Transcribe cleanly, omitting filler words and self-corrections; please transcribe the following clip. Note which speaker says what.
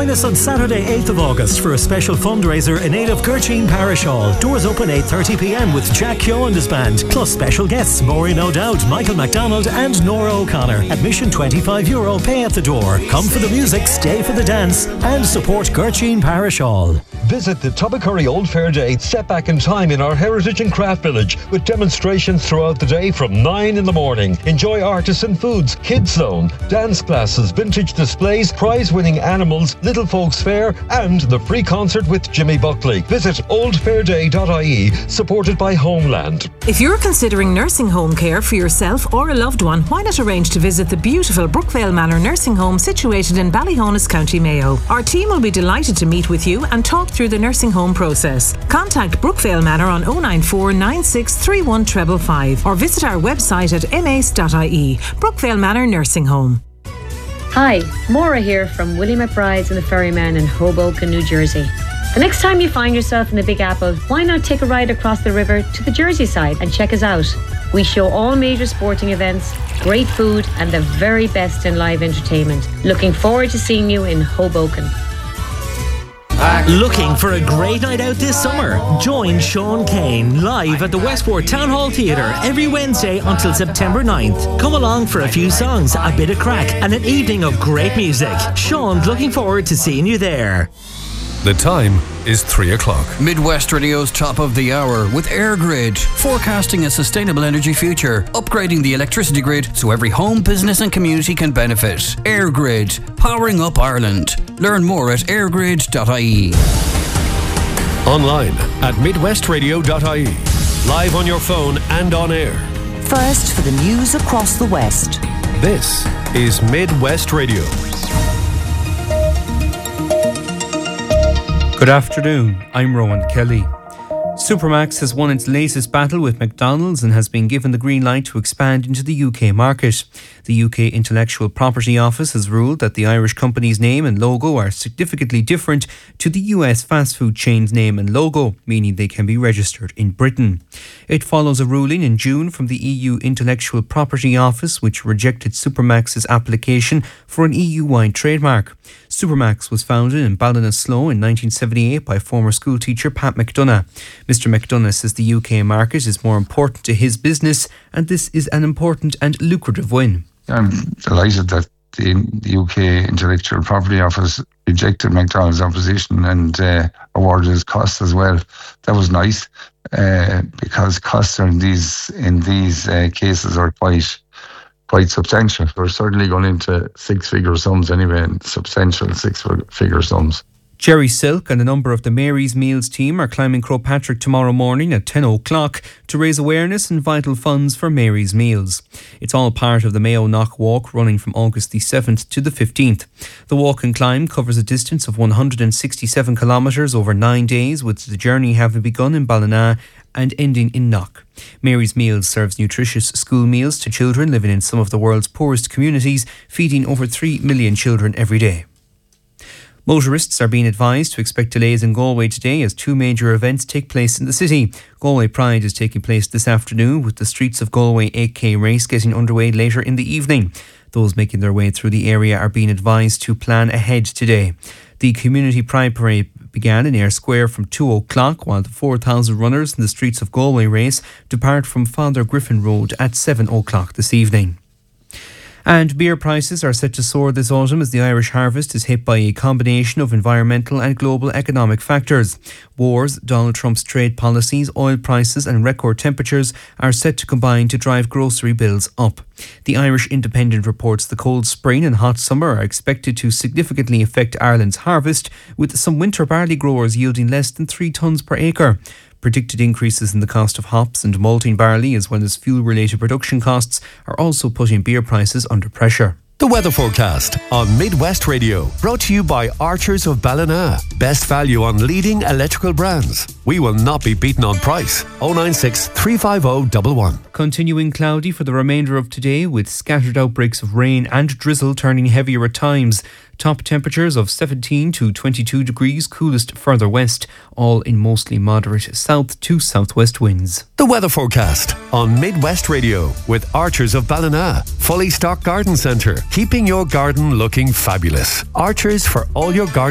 Speaker 1: Join us on Saturday 8th of August for a special fundraiser in aid of Gurteen Parish Hall. Doors open 8:30pm with Jack Keogh and his band, plus special guests Maureen O'Dowd, Michael McDonald and Nora O'Connor. Admission €25, pay at the door. Come for the music, stay for the dance and support Gurteen Parish Hall.
Speaker 2: Visit the Tobercurry Old Fair Day set back in time in our Heritage and Craft Village with demonstrations throughout the day from 9 in the morning. Enjoy artisan foods, kids zone, dance classes, vintage displays, prize-winning animals, Little Folks Fair and the free concert with Jimmy Buckley. Visit oldfairday.ie, supported by Homeland.
Speaker 3: If you're considering nursing home care for yourself or a loved one, why not arrange to visit the beautiful Brookvale Manor Nursing Home situated in Ballyhonus, County Mayo. Our team will be delighted to meet with you and talk through the nursing home process. Contact Brookvale Manor on 094 96 31 555 or visit our website at mace.ie. Brookvale Manor Nursing Home.
Speaker 4: Hi, Maura here from Willie McBride's and the Ferryman in Hoboken, New Jersey. The next time you find yourself in the Big Apple, why not take a ride across the river to the Jersey side and check us out? We show all major sporting events, great food and the very best in live entertainment. Looking forward to seeing you in Hoboken.
Speaker 5: Looking for a great night out this summer? Join Sean Kane live at the Westport Town Hall Theatre every Wednesday until September 9th. Come along for a few songs, a bit of crack and an evening of great music. Sean's looking forward to seeing you there.
Speaker 6: The time is 3 o'clock.
Speaker 7: Midwest Radio's top of the hour with EirGrid, forecasting a sustainable energy future, upgrading the electricity grid so every home, business and community can benefit. EirGrid, powering up Ireland. Learn more at airgrid.ie.
Speaker 6: Online at midwestradio.ie. Live on your phone and on air.
Speaker 8: First for the news across the West.
Speaker 6: This is Midwest Radio.
Speaker 9: Good afternoon, I'm Rowan Kelly. Supermax has won its latest battle with McDonald's and has been given the green light to expand into the UK market. The UK Intellectual Property Office has ruled that the Irish company's name and logo are significantly different to the US fast food chain's name and logo, meaning they can be registered in Britain. It follows a ruling in June from the EU Intellectual Property Office, which rejected Supermax's application for an EU-wide trademark. Supermax was founded in Ballinasloe in 1978 by former schoolteacher Pat McDonough. Mr. McDonough says the UK market is more important to his business and this is an important and lucrative win.
Speaker 10: I'm delighted that the UK Intellectual Property Office rejected McDonald's opposition and awarded us costs as well. That was nice because costs in these cases are quite substantial. We're certainly going into six-figure sums anyway, and substantial six-figure sums.
Speaker 9: Jerry Silk and a number of the Mary's Meals team are climbing Croagh Patrick tomorrow morning at 10 o'clock to raise awareness and vital funds for Mary's Meals. It's all part of the Mayo Knock Walk running from August the 7th to the 15th. The walk and climb covers a distance of 167 kilometres over 9 days, with the journey having begun in Ballina and ending in Knock. Mary's Meals serves nutritious school meals to children living in some of the world's poorest communities, feeding over 3 million children every day. Motorists are being advised to expect delays in Galway today as two major events take place in the city. Galway Pride is taking place this afternoon, with the Streets of Galway 8K race getting underway later in the evening. Those making their way through the area are being advised to plan ahead today. The Community Pride Parade began in Ayr Square from 2 o'clock, while the 4,000 runners in the Streets of Galway race depart from Father Griffin Road at 7 o'clock this evening. And beer prices are set to soar this autumn as the Irish harvest is hit by a combination of environmental and global economic factors. Wars, Donald Trump's trade policies, oil prices and record temperatures are set to combine to drive grocery bills up. The Irish Independent reports the cold spring and hot summer are expected to significantly affect Ireland's harvest, with some winter barley growers yielding less than 3 tonnes per acre. Predicted increases in the cost of hops and malting barley, as well as fuel-related production costs, are also putting beer prices under pressure.
Speaker 6: The weather forecast on Midwest Radio, brought to you by Archers of Ballina. Best value on leading electrical brands. We will not be beaten on price. 096 350 111.
Speaker 9: Continuing cloudy for the remainder of today, with scattered outbreaks of rain and drizzle turning heavier at times. Top temperatures of 17 to 22 degrees, coolest further west, all in mostly moderate south to southwest winds.
Speaker 6: The weather forecast on Midwest Radio with Archers of Ballina. Fully stocked garden centre, keeping your garden looking fabulous. Archers for all your garden